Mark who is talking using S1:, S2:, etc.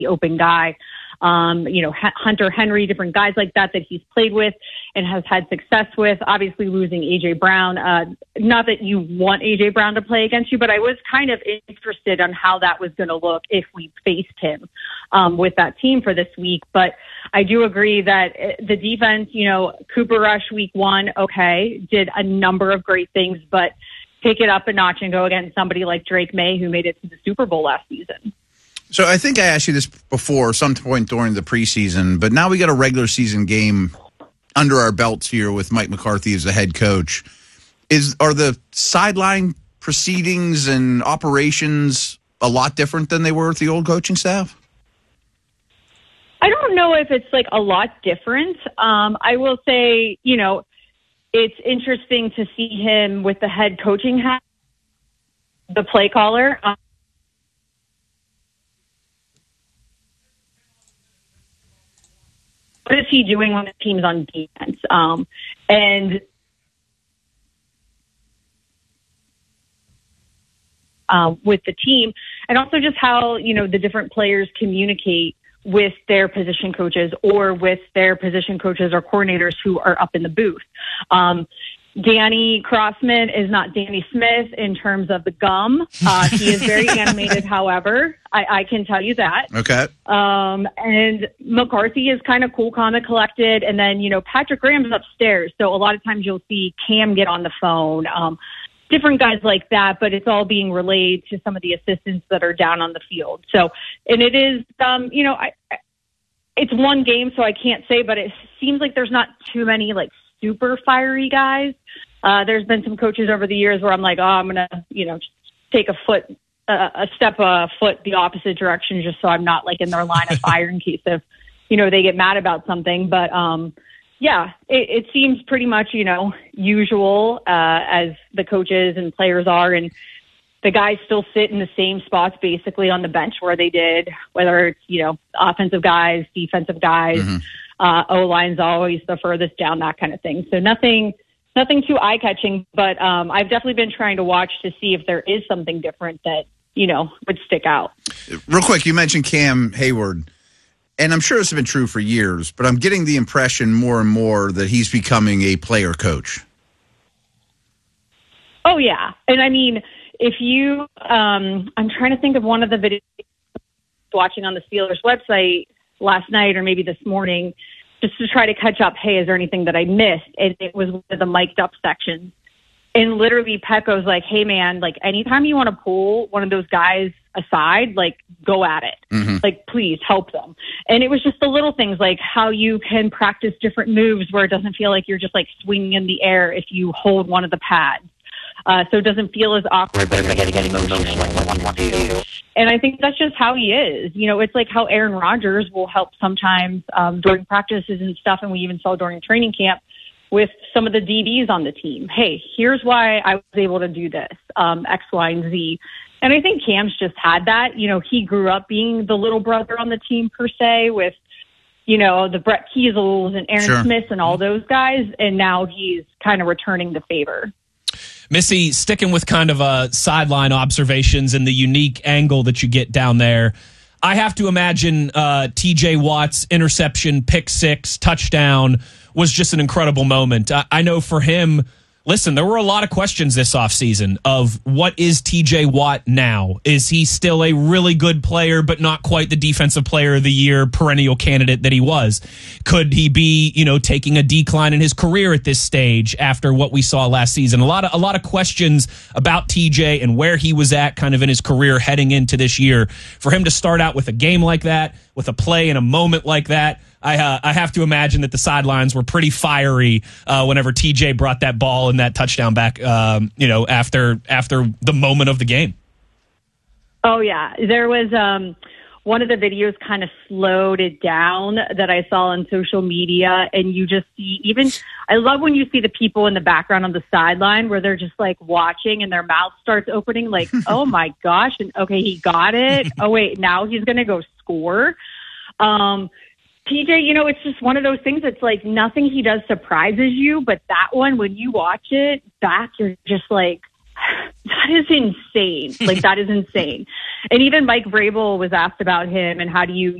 S1: open guy. Hunter Henry, different guys like that he's played with and has had success with. Obviously losing A.J. Brown. Not that you want A.J. Brown to play against you, but I was kind of interested on how that was going to look if we faced him with that team for this week. But I do agree that the defense, Cooper Rush week 1, okay, did a number of great things, but take it up a notch and go against somebody like Drake May, who made it to the Super Bowl last season.
S2: So I think I asked you this before, some point during the preseason, but now we got a regular season game under our belts here with Mike McCarthy as the head coach. Are the sideline proceedings and operations a lot different than they were with the old coaching staff?
S1: I don't know if it's like a lot different. I will say, it's interesting to see him with the head coaching hat, the play caller. What is he doing when the team's on defense? With the team, and also just how, the different players communicate with their position coaches or with their position coaches or coordinators who are up in the booth. Danny Crossman is not Danny Smith in terms of the gum. He is very animated, however. I can tell you that.
S2: Okay.
S1: And McCarthy is kind of cool, calm, and collected. And then, Patrick Graham's upstairs. So a lot of times you'll see Cam get on the phone, different guys like that, but it's all being relayed to some of the assistants that are down on the field. So, and it is, it's one game, so I can't say, but it seems like there's not too many super fiery guys. There's been some coaches over the years where I'm like, I'm going to, take a step the opposite direction just so I'm not in their line of fire in case if, they get mad about something. But, it seems pretty much, usual as the coaches and players are. And the guys still sit in the same spots basically on the bench where they did, whether it's, offensive guys, defensive guys.
S2: Mm-hmm.
S1: O-line's always the furthest down, that kind of thing. So nothing too eye-catching, but I've definitely been trying to watch to see if there is something different that, would stick out.
S2: Real quick, you mentioned Cam Hayward, and I'm sure this has been true for years, but I'm getting the impression more and more that he's becoming a player coach.
S1: Oh, yeah. And I mean, if you, I'm trying to think of one of the videos watching on the Steelers website last night or maybe this morning, just to try to catch up. Hey, is there anything that I missed? And it was one of the mic'd up sections. And literally Petco's like, hey man, anytime you want to pull one of those guys aside, go at it.
S2: Mm-hmm.
S1: Please help them. And it was just the little things like how you can practice different moves where it doesn't feel like you're just swinging in the air if you hold one of the pads. So it doesn't feel as awkward, but you're getting emotional when you want to. And I think that's just how he is. It's like how Aaron Rodgers will help sometimes during practices and stuff. And we even saw during training camp with some of the DBs on the team. Hey, here's why I was able to do this, X, Y, and Z. And I think Cam's just had that. He grew up being the little brother on the team per se with, the Brett Kiesels and Aaron Smith and all those guys. And now he's kind of returning the favor.
S3: Missy, sticking with kind of sideline observations and the unique angle that you get down there, I have to imagine T.J. Watt's interception, pick six, touchdown was just an incredible moment. I know for him, listen, there were a lot of questions this offseason of what is T.J. Watt now? Is he still a really good player, but not quite the defensive player of the year perennial candidate that he was? Could he be, taking a decline in his career at this stage after what we saw last season? A lot of questions about T.J. and where he was at kind of in his career heading into this year. For him to start out with a game like that, with a play in a moment like that, I have to imagine that the sidelines were pretty fiery whenever TJ brought that ball and that touchdown back, after the moment of the game.
S1: Oh, yeah. There was one of the videos kind of slowed it down that I saw on social media. And you just see I love when you see the people in the background on the sideline where they're just watching and their mouth starts opening oh my gosh. And okay, he got it. Oh, wait, now he's going to go score. TJ, it's just one of those things that's nothing he does surprises you, but that one, when you watch it back, you're just That is insane. Like, that is insane. And even Mike Vrabel was asked about him and how do you